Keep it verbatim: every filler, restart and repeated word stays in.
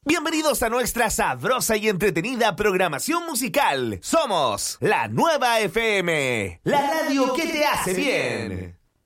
Bienvenidos a nuestra sabrosa y entretenida programación musical. Somos la Nueva F M, la radio que te hace bien.